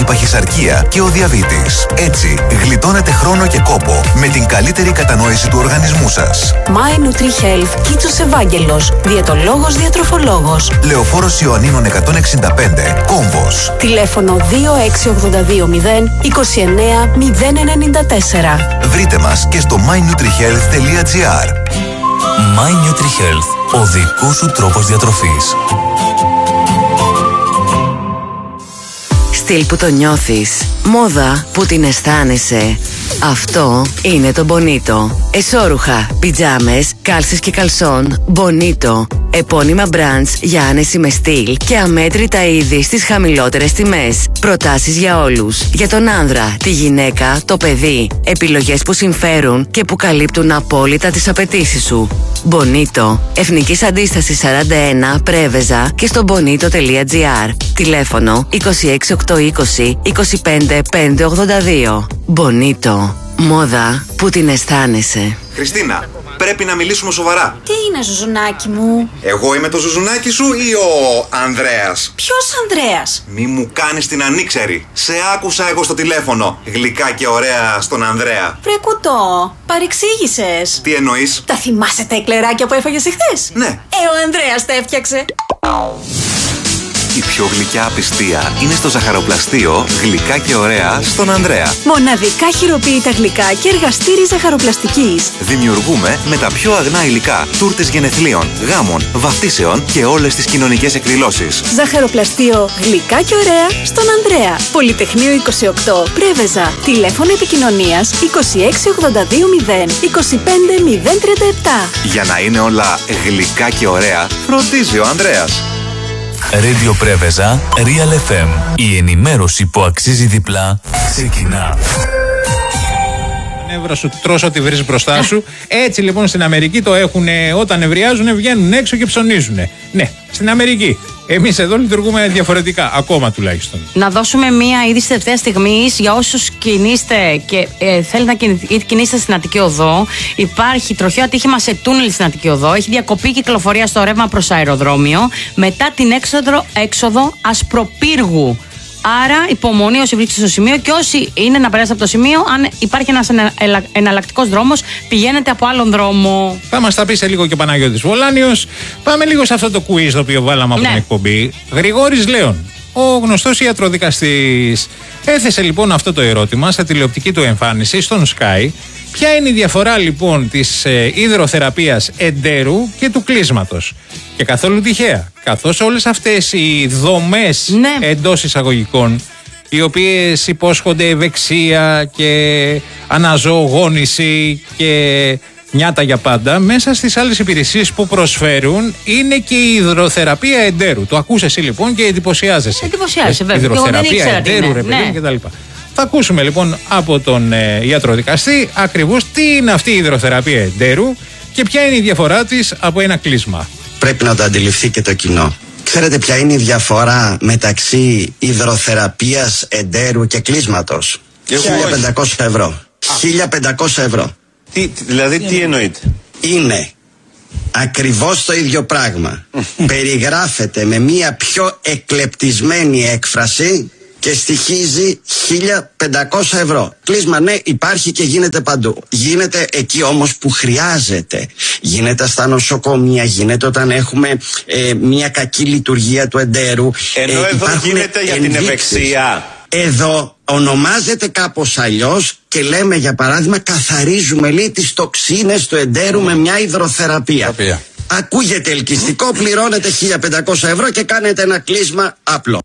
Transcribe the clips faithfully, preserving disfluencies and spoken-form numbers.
παχυσαρκία και ο διαβήτης. Έτσι, γλιτώνετε χρόνο και κόπο με την καλύτερη κατανόηση του οργανισμού σας. My Nutri-Health, Κίτσος Ευάγγελος, διαιτολόγος, διατροφολόγος. Λεωφόρος Ιωαννίνων εκατόν εξήντα πέντε, Κόμβος. Τηλέφωνο δύο έξι οκτώ δύο μηδέν είκοσι εννέα μηδέν ενενήντα τέσσερα. Βρείτε μας και στο my nutri health τελεία gr. My Nutri-Health, ο δικός σου τρόπος διατροφής. Στυλ που το νιώθεις, μόδα που την αισθάνεσαι. Αυτό είναι το Bonito. Εσώρουχα, πιτζάμες, κάλσες και καλσόν. Bonito. Επώνυμα μπραντς για άνεση με στυλ και αμέτρητα είδη στις χαμηλότερες τιμές. Προτάσεις για όλους. Για τον άνδρα, τη γυναίκα, το παιδί. Επιλογές που συμφέρουν και που καλύπτουν απόλυτα τις απαιτήσεις σου. Bonito. Εθνικής Αντίστασης σαράντα ένα, Πρέβεζα και στο bonito τελεία gr. Τηλέφωνο είκοσι έξι οκτακόσια είκοσι είκοσι πέντε πεντακόσια ογδόντα δύο. Bonito. Μόδα που την αισθάνεσαι. Χριστίνα, πρέπει να μιλήσουμε σοβαρά. Τι είναι, ζουζουνάκι μου? Εγώ είμαι το ζουζουνάκι σου ή ο Ανδρέας? Ποιος Ανδρέας? Μη μου κάνεις την ανήξερη. Σε άκουσα εγώ στο τηλέφωνο. Γλυκά και ωραία στον Ανδρέα. Βρε κουτό, παρεξήγησες. Τι εννοείς? Τα θυμάσαι τα εκλεράκια που έφαγες εχθές? Ναι. Ε, ο Ανδρέας τα έφτιαξε. Η πιο γλυκιά απιστία είναι στο ζαχαροπλαστείο Γλυκά και ωραία στον Ανδρέα. Μοναδικά χειροποίητα γλυκά και εργαστήρι ζαχαροπλαστικής. Δημιουργούμε με τα πιο αγνά υλικά τούρτες γενεθλίων, γάμων, βαφτίσεων και όλες τις κοινωνικές εκδηλώσεις. Ζαχαροπλαστείο Γλυκά και ωραία στον Ανδρέα. Πολυτεχνείο είκοσι οκτώ, Πρέβεζα. Τηλέφωνο επικοινωνίας είκοσι έξι ογδόντα δύο μηδέν είκοσι πέντε μηδέν τριάντα επτά. Για να είναι όλα γλυκά και ωραία, φροντίζει ο Ανδρέας. Radio Πρέβεζα, Real εφ εμ. Η ενημέρωση που αξίζει διπλά ξεκινά. Νεύρα σου τρως ό,τι βρεις μπροστά σου. Έτσι λοιπόν στην Αμερική το έχουν, όταν νευριάζουν βγαίνουν έξω και ψωνίζουν. Ναι, στην Αμερική. Εμείς εδώ λειτουργούμε διαφορετικά, ακόμα τουλάχιστον. Να δώσουμε μία είδηση τελευταία στιγμή για όσους κινείστε και ε, θέλετε να κινη, ή κινείστε στην Αττική Οδό. Υπάρχει τροχαίο ατύχημα σε τούνελ στην Αττική Οδό. Έχει διακοπή κυκλοφορία στο ρεύμα προς αεροδρόμιο μετά την έξοδο, έξοδο Ασπροπύργου. Άρα, υπομονή όσοι βρίσκονται στο σημείο και όσοι είναι να περάσετε από το σημείο, αν υπάρχει ένας εναλλακτικός δρόμος, πηγαίνετε από άλλον δρόμο. Θα μας τα πει σε λίγο και ο Παναγιώτης Βολάνιος. Πάμε λίγο σε αυτό το quiz το οποίο βάλαμε από ναι. την εκπομπή. Γρηγόρης Λέων, ο γνωστός ιατροδικαστής, έθεσε λοιπόν αυτό το ερώτημα σε τηλεοπτική του εμφάνιση στον Sky. Ποια είναι η διαφορά λοιπόν της ε, υδροθεραπείας εντέρου και του κλείσματος? Και καθόλου τυχαία, καθώς όλες αυτές οι δομές ναι. εντός εισαγωγικών, οι οποίες υπόσχονται ευεξία και αναζωογόνηση και νιάτα για πάντα, μέσα στις άλλες υπηρεσίες που προσφέρουν είναι και η υδροθεραπεία εντέρου. Το ακούς εσύ λοιπόν και εντυπωσιάζεσαι. Εντυπωσιάζεσαι βέβαια. Υδροθεραπεία εντέρου, ρε παιδί ναι. κτλ. Θα ακούσουμε λοιπόν από τον ε, ιατροδικαστή ακριβώς τι είναι αυτή η υδροθεραπεία εντέρου και ποια είναι η διαφορά της από ένα κλείσμα. Πρέπει να το αντιληφθεί και το κοινό. Ξέρετε ποια είναι η διαφορά μεταξύ υδροθεραπείας εντέρου και κλείσματος? χίλια πεντακόσια ευρώ. χίλια πεντακόσια ευρώ. Τι, δηλαδή τι εννοείται? Είναι ακριβώς το ίδιο πράγμα. Περιγράφεται με μια πιο εκλεπτισμένη έκφραση και στοιχίζει χίλια πεντακόσια ευρώ. Κλείσμα ναι, υπάρχει και γίνεται παντού. Γίνεται εκεί όμως που χρειάζεται. Γίνεται στα νοσοκομεία, γίνεται όταν έχουμε ε, μια κακή λειτουργία του εντέρου. Ενώ ε, εδώ γίνεται για την ευεξία. Εδώ ονομάζεται κάπως αλλιώς και λέμε για παράδειγμα καθαρίζουμε λέει τις τοξίνες του εντέρου με μια υδροθεραπεία. Θεραπεία. Ακούγεται ελκυστικό, πληρώνετε χίλια πεντακόσια ευρώ και κάνετε ένα κλείσμα απλό.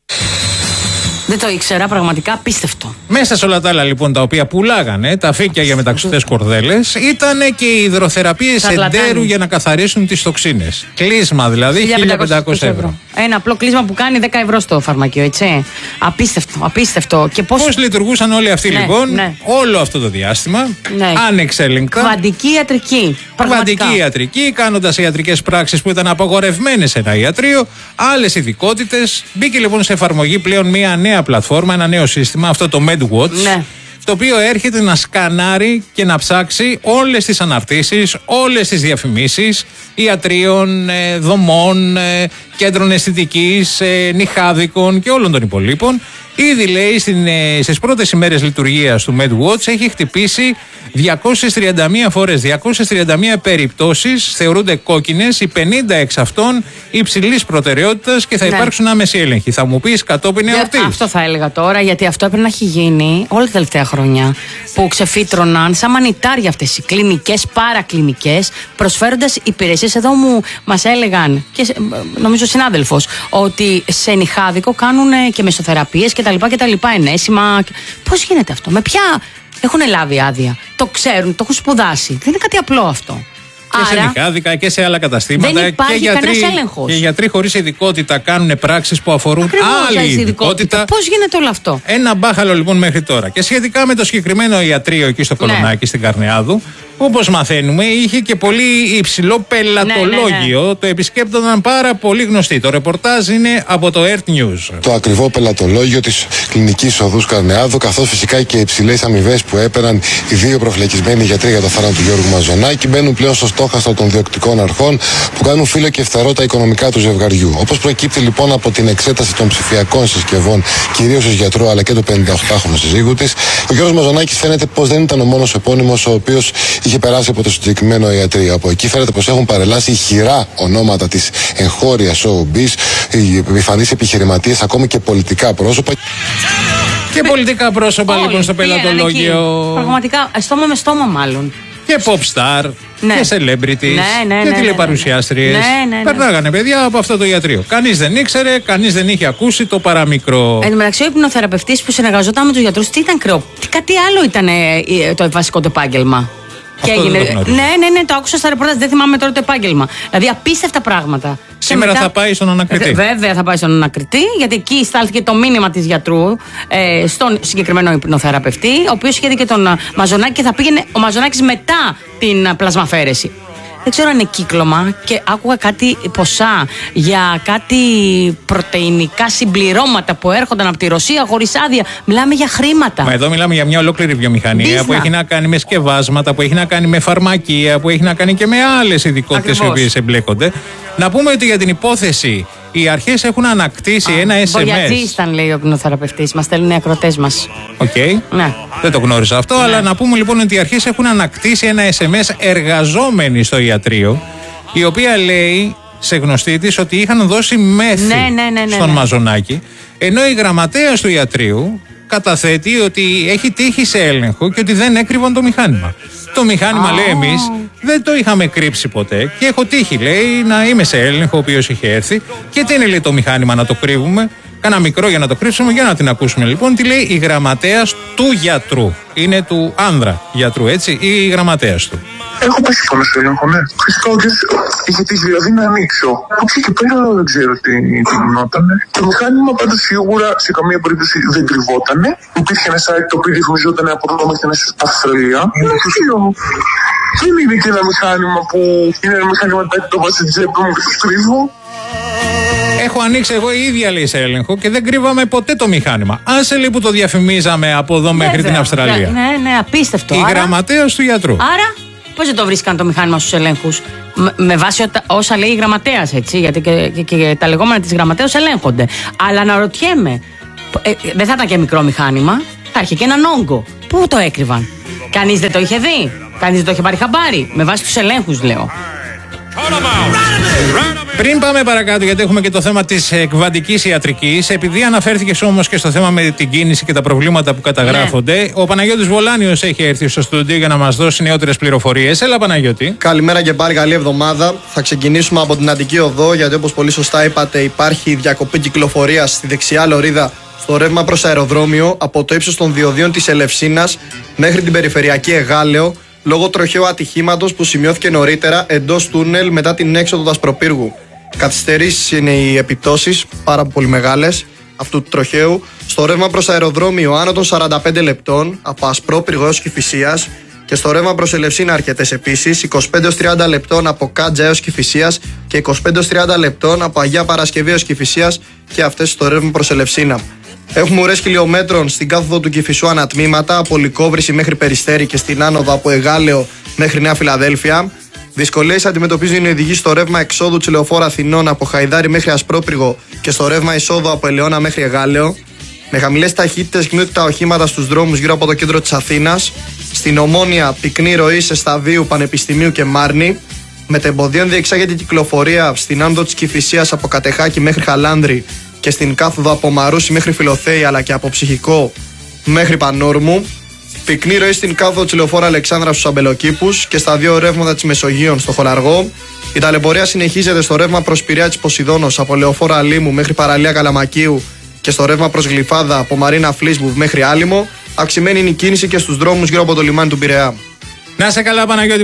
Δεν το ήξερα, πραγματικά απίστευτο. Μέσα σε όλα τα άλλα λοιπόν τα οποία πουλάγανε, τα φύκια για μεταξωτές κορδέλες, ήταν και οι υδροθεραπείες εντέρου για να καθαρίσουν τις τοξίνες. Κλείσμα δηλαδή χίλια πεντακόσια ευρώ. Ένα απλό κλείσμα που κάνει δέκα ευρώ στο φαρμακείο, έτσι. Απίστευτο, απίστευτο. Και πώς... πώς λειτουργούσαν όλοι αυτοί ναι, λοιπόν ναι. όλο αυτό το διάστημα, ναι. ανεξέλεγκτα. Κβαντική ιατρική. Κβαντική ιατρική, κάνοντας ιατρικές πράξεις που ήταν απαγορευμένες σε ένα ιατρείο, άλλες ειδικότητες. Μπήκε λοιπόν σε εφαρμογή πλέον μια νέα πλατφόρμα, ένα νέο σύστημα, αυτό το MedWatch, ναι. το οποίο έρχεται να σκανάρει και να ψάξει όλες τις αναρτήσεις, όλες τις διαφημίσεις ιατρίων, ε, δομών, ε, κέντρων αισθητικής, ε, νυχάδικων και όλων των υπολείπων. Ήδη λέει στις πρώτες ημέρες λειτουργίας του MedWatch έχει χτυπήσει διακόσιες τριάντα μία φορές, διακόσιες τριάντα μία περιπτώσεις θεωρούνται κόκκινες, οι πενήντα εξ αυτών υψηλής προτεραιότητας και θα ναι. υπάρξουν άμεση έλεγχοι. Θα μου πεις κατόπιν εορτής. Αυτό θα έλεγα τώρα, γιατί αυτό έπρεπε να έχει γίνει όλα τα τελευταία χρόνια. Που ξεφύτρωναν σαν μανιτάρια αυτές οι κλινικές, παρακλινικές, προσφέροντας υπηρεσίες. Εδώ μου μας έλεγαν, και νομίζω συνάδελφος, ότι σε νυχάδικο κάνουν και μεσοθεραπείες κτλ. κτλ. Ενέσιμα. Πώς γίνεται αυτό, με ποια. Έχουν λάβει άδεια. Το ξέρουν, το έχουν σπουδάσει. Δεν είναι κάτι απλό αυτό. Και άρα, σε νυχάδικα και σε άλλα καταστήματα. Δεν υπάρχει και κανένας έλεγχος. Και γιατροί χωρίς ειδικότητα κάνουν πράξεις που αφορούν ακριβώς άλλη ειδικότητα. ειδικότητα. Πώς γίνεται όλο αυτό. Ένα μπάχαλο λοιπόν μέχρι τώρα. Και σχετικά με το συγκεκριμένο ιατρείο εκεί στο Κολονάκι, ναι. στην Καρνεάδου, όπως μαθαίνουμε, είχε και πολύ υψηλό πελατολόγιο. Ναι, ναι, ναι. Το επισκέπτονταν πάρα πολύ γνωστοί. Το ρεπορτάζ είναι από το Earth News. Το ακριβό πελατολόγιο της κλινικής οδούς Καρνεάδου, καθώς φυσικά και οι υψηλές αμοιβές που έπαιρναν οι δύο προφυλακισμένοι γιατροί για το θάνατο του Γιώργου Μαζονάκη, μπαίνουν πλέον στο στόχαστρο των διοκτικών αρχών που κάνουν φύλλο και φθαρό τα οικονομικά του ζευγαριού. Όπως προκύπτει λοιπόν από την εξέταση των ψηφιακών συσκευών, κυρίως ως γιατρού αλλά και του πενηνταοκτάχρονου συζύγου της, ο Γιώργος Μαζονάκης φαίνεται πως δεν ήταν ο μόνος επώνυμος ο οποίος είχε περάσει από το συγκεκριμένο ιατρείο. Από εκεί φαίνεται πως έχουν παρελάσει ηχηρά ονόματα της εγχώριας showbiz, οι επιφανείς επιχειρηματίες, ακόμη και πολιτικά πρόσωπα. Και πολιτικά πρόσωπα λοιπόν στο πελατολόγιο. Πραγματικά, στόμα με στόμα μάλλον. Και pop star, ναι. και celebrities, ναι, ναι, και ναι, τηλεπαρουσιάστριες. Ναι, ναι, ναι. Περνάγανε παιδιά από αυτό το ιατρείο. Κανείς δεν ήξερε, κανείς δεν είχε ακούσει το παραμικρό. Εν τω μεταξύ, ο υπνοθεραπευτής που συνεργαζόταν με τους γιατρούς, τι ήταν κρεό, τι κάτι άλλο ήταν ε, το βασικό του επάγγελμα. Και έγινε. Ναι, ναι, ναι, το άκουσα στα ρεπορτάζ, δεν θυμάμαι τώρα το επάγγελμα. Δηλαδή απίστευτα πράγματα. Σήμερα μετά, θα πάει στον ανακριτή. Βέβαια θα πάει στον ανακριτή, γιατί εκεί στάλθηκε το μήνυμα της γιατρού ε, στον συγκεκριμένο υπνοθεραπευτή, ο οποίος είχε δει και τον Μαζονάκη και θα πήγαινε ο Μαζονάκης μετά την πλασμαφέρεση. Δεν ξέρω αν είναι κύκλωμα και άκουγα κάτι ποσά για κάτι πρωτεϊνικά συμπληρώματα που έρχονταν από τη Ρωσία χωρίς άδεια. Μιλάμε για χρήματα. Μα εδώ μιλάμε για μια ολόκληρη βιομηχανία Business. που έχει να κάνει με σκευάσματα, που έχει να κάνει με φαρμακεία, που έχει να κάνει και με άλλες ειδικότητες οι οποίες εμπλέκονται. Να πούμε ότι για την υπόθεση οι αρχές έχουν ανακτήσει Α, ένα ες εμ ες. Μπογιατζής ήταν, λέει ο υπνοθεραπευτής. Μας στέλνουν οι ακροτές μας. Οκ. Okay. Ναι. Δεν το γνώρισα αυτό, ναι. αλλά να πούμε λοιπόν ότι οι αρχές έχουν ανακτήσει ένα ες εμ ες εργαζόμενοι στο ιατρείο, η οποία λέει σε γνωστή της ότι είχαν δώσει μέθη ναι, ναι, ναι, ναι, στον ναι. Μαζονάκη, ενώ η γραμματέας του ιατρείου καταθέτει ότι έχει τύχει σε έλεγχο και ότι δεν έκρυβαν το μηχάνημα. Το μηχάνημα, oh. λέει, εμείς δεν το είχαμε κρύψει ποτέ και έχω τύχει, λέει, να είμαι σε έλεγχο ο οποίος είχε έρθει. Και τι είναι, λέει, το μηχάνημα να το κρύβουμε? Κάνα μικρό για να το κρύψουμε, για να την ακούσουμε λοιπόν. Τι λέει η γραμματέας του γιατρού? Είναι του άνδρα γιατρού, έτσι, ή η γραμματέας του? Έχω πέσει πάνω στο έλεγχο, ναι. Φυσικά ότι είχε τύχει δηλαδή να ανοίξω. Από εκεί και πέρα δεν ξέρω τι, τι γινότανε. Το μηχάνημα πάντως σίγουρα σε καμία περίπτωση δεν κρυβότανε. Υπήρχε ένα site το οποίο διαφημιζόταν από εδώ μέχρι να στην Αυστραλία. Είναι αρχείο. Δεν είναι και ένα μηχάνημα που είναι ένα μηχάνημα που το βάζει στην τσέπη μου και το κρύβω. Έχω ανοίξει εγώ η ίδια, λέει, σε έλεγχο και δεν κρύβαμε ποτέ το μηχάνημα. Άσε, λέει, που το διαφημίζαμε από εδώ Βέβαια, μέχρι την Αυστραλία. Ναι, ναι, απίστευτο. Η γραμματέας του γιατρού. Άρα. Πώς δεν το βρίσκαν το μηχάνημα στους ελέγχους? Με, με βάση οτα, όσα λέει η γραμματέας, έτσι, γιατί και, και, και τα λεγόμενα της γραμματέας ελέγχονται. Αλλά αναρωτιέμαι, ε, δεν θα ήταν και μικρό μηχάνημα, θα είχε και έναν όγκο. Πού το έκρυβαν? Κανείς δεν το είχε δει, κανείς δεν το είχε πάρει χαμπάρι. Με βάση τους ελέγχους, λέω. Πριν πάμε παρακάτω, γιατί έχουμε και το θέμα της εκβαντικής ιατρικής, επειδή αναφέρθηκες όμως και στο θέμα με την κίνηση και τα προβλήματα που καταγράφονται, ναι. ο Παναγιώτης Βολάνιος έχει έρθει στο στούντιο για να μας δώσει νεότερες πληροφορίες. Έλα, Παναγιώτη. Καλημέρα και πάλι, καλή εβδομάδα. Θα ξεκινήσουμε από την Αττική Οδό, γιατί όπως πολύ σωστά είπατε, υπάρχει διακοπή κυκλοφορίας στη δεξιά λωρίδα στο ρεύμα προς αεροδρόμιο από το ύψος των διοδίων της Ελευσίνας μέχρι την περιφερειακή Εγάλεο, λόγω τροχαίου ατυχήματος που σημειώθηκε νωρίτερα εντός τούνελ μετά την έξοδο του Ασπροπύργου. Καθυστερήσεις είναι οι επιπτώσεις, πάρα πολύ μεγάλες, αυτού του τροχαίου. Στο ρεύμα προς αεροδρόμιο άνω των σαράντα πέντε λεπτών από Ασπρόπυργο έως Κηφισίας, και στο ρεύμα προς Ελευσίνα αρκετές επίσης, είκοσι πέντε έως τριάντα λεπτών από Κάντζα έως Κηφισίας και είκοσι πέντε έως τριάντα λεπτών από Αγία Παρασκευή έως Κηφισίας, και αυτές στο ρεύμα προς Ελευσίνα. Έχουμε ουρές χιλιόμετρων στην κάθοδο του Κηφισού ανατμήματα, από Λυκόβρηση μέχρι Περιστέρη, και στην άνοδο από Εγάλεο μέχρι Νέα Φιλαδέλφια. Δυσκολίες αντιμετωπίζουν οι οδηγοί στο ρεύμα εξόδου του λεωφόρου Αθηνών από Χαϊδάρι μέχρι Ασπρόπυργο και στο ρεύμα εισόδου από Ελαιώνα μέχρι Εγάλεο. Με χαμηλές ταχύτητες κινούνται τα οχήματα στους δρόμους γύρω από το κέντρο της Αθήνας. Στην Ομόνια, πυκνή ροή σε Σταδίου, Πανεπιστημίου και Μάρνη. Μετεμποδίων διεξάγεται η κυκλοφορία στην άνοδο της Κηφισίας από Κατεχάκη μέχρι Χαλάνδρη και στην κάθοδο από Μαρούσι μέχρι Φιλοθέη, αλλά και από Ψυχικό μέχρι Πανόρμου. Πυκνή ροή στην κάθοδο της λεωφόρου Αλεξάνδρα στους Αμπελοκήπους και στα δύο ρεύματα της Μεσογείων στο Χολαργό. Η ταλαιπωρία συνεχίζεται στο ρεύμα προς Πειραιά της Ποσειδώνος από λεωφόρο Αλήμου μέχρι παραλία Καλαμακίου και στο ρεύμα προς Γλυφάδα από Μαρίνα Φλίσμπου μέχρι Άλυμο. Αυξημένη είναι η κίνηση και στους δρόμους γύρω από το λιμάνι του Πειραιά. Να σε καλά, Παναγιώτη.